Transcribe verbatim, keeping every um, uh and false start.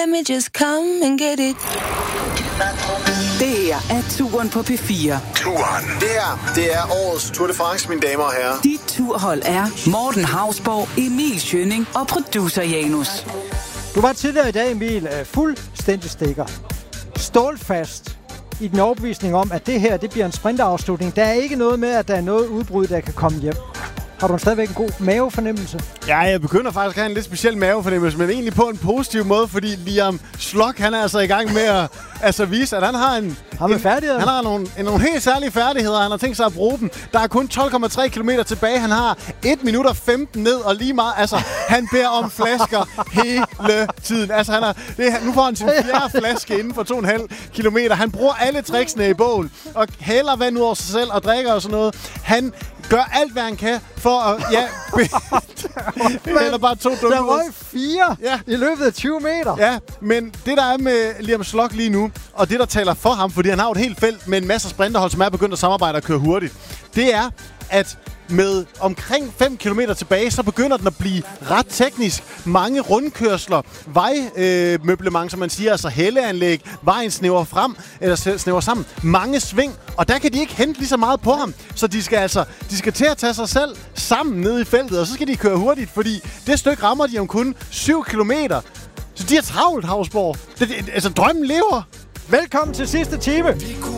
Let me just come and get it. Det her er Turen på P fire. Turen. Det her, det er årets Tour de France, mine damer og herrer. Dit turhold er Morten Hausborg, Emil Schønning og producer Janus. Du var tidligere i dag, Emil, fuldstændig stikker. Stålfast i den overbevisning om, at det her det bliver en sprinterafslutning. Der er ikke noget med, at der er noget udbrud, der kan komme hjem. Har du stadigvæk en god mavefornemmelse? Ja, jeg begynder faktisk at have en lidt speciel mavefornemmelse, men egentlig på en positiv måde, fordi Liam Slock, han er altså i gang med at altså vise, at han har en... Har en færdigheder? Han har nogle, en, nogle helt særlige færdigheder, han har tænkt sig at bruge dem. Der er kun tolv komma tre kilometer tilbage. Han har et minut og femten ned, og lige meget... Altså, han beder om flasker hele tiden. Altså, han er, det, nu får han sin fjerde flaske inden for to komma fem kilometer. Han bruger alle tricksene i bål, og hælder vand ud over sig selv, og drikker og sådan noget. Han gør alt, hvad han kan for at... Ja, eller bare to dumme. Der røg fire ja. i løbet af tyve meter. Ja, men det der er med Liam Slock lige nu, og det der taler for ham, fordi han har et helt felt med en masse sprinterhold, som er begyndt at samarbejde og køre hurtigt, det er, at med omkring fem kilometer tilbage, så begynder den at blive ret teknisk. Mange rundkørsler, vejmøblement, øh, som man siger, altså hældeanlæg, vejen snæver frem, eller snæver sammen. Mange sving, og der kan de ikke hente lige så meget på ham. Så de skal altså, de skal til at tage sig selv sammen nede i feltet, og så skal de køre hurtigt, fordi det stykke rammer de om kun syv kilometer. Så de er travlt, Hausborg. Det, det, altså, drømmen lever. Velkommen til sidste time.